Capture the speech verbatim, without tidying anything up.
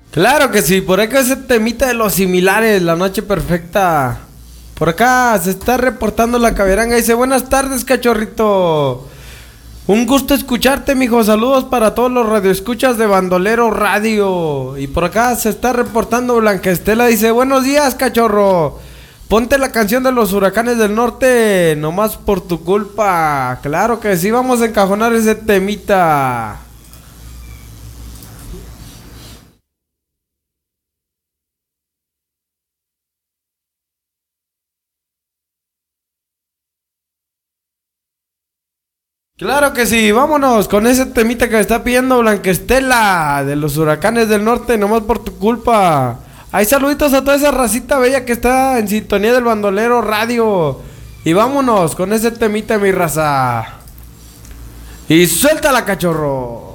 Claro que sí, por acá ese temita de los similares, la noche perfecta. Por acá se está reportando la caberanga. Dice, buenas tardes, cachorrito. Un gusto escucharte, mijo. Saludos para todos los radioescuchas de Bandolero Radio. Y por acá se está reportando Blanca Estela. Dice, buenos días, cachorro. Ponte la canción de los Huracanes del Norte, nomás por tu culpa. Claro que sí, vamos a encajonar ese temita. Claro que sí, vámonos con ese temita que me está pidiendo Blanquestela de los Huracanes del Norte, nomás por tu culpa. Hay saluditos a toda esa racita bella que está en sintonía del Bandolero Radio. Y vámonos con ese temita, mi raza. Y suéltala, cachorro.